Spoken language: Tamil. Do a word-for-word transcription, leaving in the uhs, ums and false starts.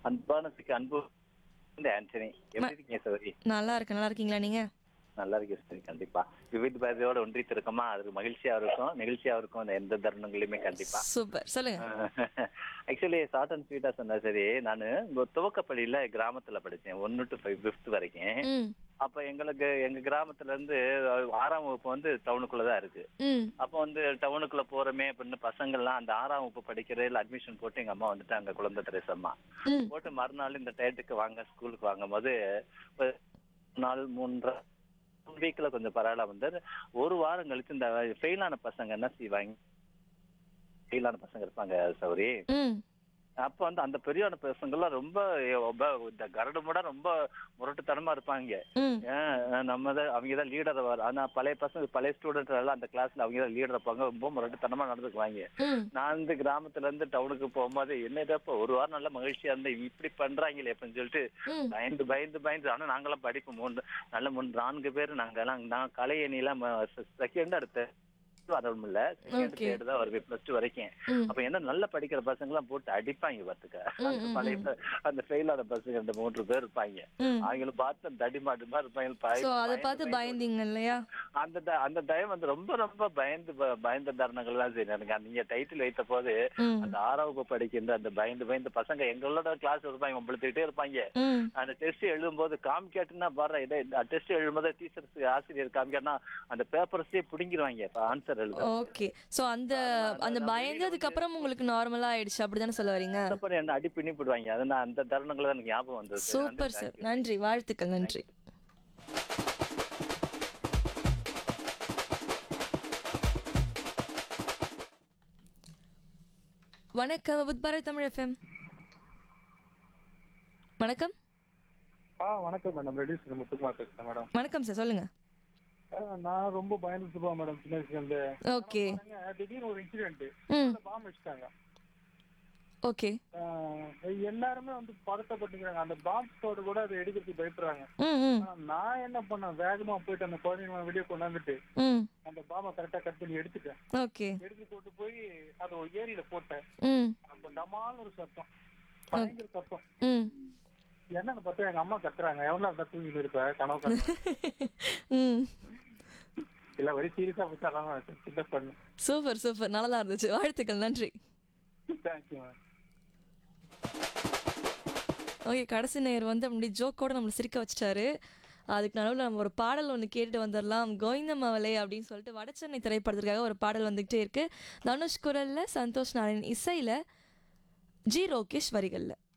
அன்பானதுக்கு அன்பு இந்த ஆண்டனி. எப்படி இருக்கீங்க சகோதரி? நல்லா இருக்கு. நல்லா இருக்கீங்களா நீங்க? நல்லா இருக்கேன் சரி, கண்டிப்பா. விவித் பாரதியோட ஒன்றித்து இருக்கோமா, அது மகிழ்ச்சியா இருக்கும், நெகிழ்ச்சியா இருக்கும் அந்த எந்த தருணங்களையுமே கண்டிப்பா. சூப்பர். சொல்லுங்க. ஆக்சுவலி ஷார்ட் அண்ட் ஸ்வீட்டா சொன்னா சரி, நானு இங்க துவக்கப்பள்ளியில கிராமத்துல படிச்சேன். ஒன்னு டு ஃபைவ் ஃபிஃப்த் வரைக்கும். ம். அப்ப எங்களுக்கு எங்க கிராமத்துல இருந்து ஆறாம் வகுப்பு வந்து டவுனுக்குள்ளதான் இருக்கு. ம். அப்ப வந்து டவுனுக்குள்ள போறோமே அப்படின்னு பசங்கள்லாம் அந்த ஆறாம் வகுப்பு படிக்கிறதுல அட்மிஷன் போட்டு எங்க அம்மா வந்துட்டாங்க, குழந்தை திரேசம்மா. ம். போட்டு மறுநாள் இந்த டயத்துக்கு வாங்க ஸ்கூலுக்கு வாங்கும் போது நாள் மூன்றரை வீக்ல கொஞ்சம் பரவாயில்ல வந்து ஒரு வாரம் கழிச்சு இந்த ஃபெயிலான பசங்க என்ன செய்வாங்க, ஃபெயிலான பசங்க இருப்பாங்க சௌரி. ம். அப்ப வந்து அந்த பெரியான பசங்கள்லாம் ரொம்ப இந்த கரடுமுடா ரொம்ப முரட்டுத்தனமா இருப்பாங்க. ம். ஏன் நம்ம தான் அவங்க தான் லீடர் வர, ஆனா பழைய பசங்க பழைய ஸ்டூடெண்ட் எல்லாம் அந்த கிளாஸ்ல அவங்க தான் லீடர் இருப்பாங்க, ரொம்ப முரட்டுத்தனமா நடந்துக்குவாங்க. ம். நான் இந்த கிராமத்துல இருந்து டவுனுக்கு போகும்போது என்னதப்ப ஒரு வாரம் நல்ல மகிழ்ச்சியா இருந்தேன், இப்படி பண்றாங்களே அப்படின்னு சொல்லிட்டு ம். பயந்து பயந்து பயந்து. ஆனா நாங்கெல்லாம் படிப்பு மூணு நல்ல மூணு நான்கு பேர் நாங்க எல்லாம், நான் கலை அணியெல்லாம் செகண்ட் அடுத்த வரவும் இல்ல, செகண்ட் ஓகே. தேர்ட் தான் வருவேன் பிளஸ் டூ வரைக்கும். ம். அப்ப என்ன நல்லா படிக்கிற பசங்க எல்லாம் போட்டு அடிப்பாங்க பாத்துக்க. ம். அந்த ம். பழைய ம். ப- அந்த ஃபெயிலான பசங்க ரெண்டு மூன்று பேர் இருப்பாங்க. ம். அவங்கள பார்த்து தடிமாடுமா இருப்பாங்க, பய- சோ அத பயந்து பார்த்து பயந்து ஓடி. பயந்தீங்க இல்லையா? அந்த ட- அந்த டைம் வந்து ரொம்ப ரொம்ப பயந்து ப- பயந்த தருணங்கள் தான் சரி. எனக்கு நீங்க டைட்டில் வைத்த போது ம். அந்த ஆறாம் வகுப்பு படிக்கின்ற அந்த பயந்து பயந்த பசங்க எங்களோட கிளாஸ் இருப்பாங்க, உங்களுக்கிட்டே இருப்பாங்க. ம். அந்த டெஸ்ட் எழுதும்போது காமிக்காட்டுன்னா பாரு, இதை டெஸ்ட் எழுதும்போது டீச்சர்ஸ் ஆசிரியர் காமிக்காட்டினா அந்த பேப்பர்ஸே பிடிங்கிருவாங்க ஆன்சர் எழுத. ஓகே. சோ அந்த அதனால அந்த நான் வெளியில பயந்ததுக்கு வந்து அப்புறம் உங்களுக்கு நார்மலா ஆயிடுச்சு அப்படிதானே சொல்ல வரீங்க? அப்புறம் என்ன அடி பின்னி போடுவாங்க. அது நான் அந்த தருணங்கள் தான் எனக்கு ஞாபகம் வந்தது. சரி, நன்றி, சூப்பர் சார். தேங்க்யூ. நன்றி. வாழ்த்துக்கள். நன்றி. வணக்கம் வித் பாரத் தமிழ் எஃப்எம். வணக்கம். ஆ வணக்கம் மேடம், ரெடி சார் முத்துக்குமார் பேசுறேன் மேடம். வணக்கம் சார். சொல்லுங்க. ஆ, நான் ரொம்ப பயந்துட்டு போவேன் மேடம் சின்ன வயசுல இருந்து. ஓகே. பாருங்க, திடீர்னு ஒரு இன்சிடென்ட், ம். பாம்பு வச்சுட்டாங்க. ஓகே. ஆ, எல்லாருமே வந்து பதட்டப்பட்டுக்கிறாங்க, அந்த பாம்பு ஸ்போர்ட் கூட அதை எடுக்கிறதுக்கு பயப்படுறாங்க. ம். ம். ஆனா, நான் என்ன பண்ணேன், வேகமா போயிட்டு அந்த குழந்தைங்க வெளியே கொண்டாந்துட்டு ம். அந்த பாம்பை கரெக்டா கட் பண்ணி எடுத்துட்டேன். ஓகே. எடுத்து போட்டு போய் அதை ஒரு ஏரியில போட்டேன். ம். அப்ப டமால்னு ஒரு சத்தம், பயங்கர சத்தம். ம். என்னன்னு பார்த்தா எங்க அம்மா கத்துறாங்க, எவ்வளவு அந்த தூங்கிட்டு இருப்ப கனவு கண்டு. ம். இல்ல வெரி சீரியஸா போயிட்டாங்க, சின்ன பண்ணு. Super super. நல்லா இருந்துச்சு. வாழ்த்துக்கள். நன்றி. Thank you ma'am. ஓகே. கடைசி நேயர் வந்து அப்படி ஜோக்கோட நம்மளை சிரிக்க வச்சிட்டாரு. அதுக்கு நடுவில் நம்ம ஒரு பாடல் ஒன்று கேட்டுட்டு வந்துடலாம். கோவிந்தமவளே அப்படின்னு சொல்லிட்டு வடச்சென்னை திரைப்படத்திற்காக ஒரு பாடல் வந்துகிட்டே இருக்கு. தனுஷ் குரல்ல, சந்தோஷ் நாராயண் இசையில, ஜி ரோகேஷ் வரிகள்ல.